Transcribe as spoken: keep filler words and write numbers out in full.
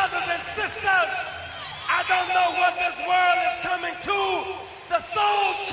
brothers and sisters, I don't know what this world is coming to. The soul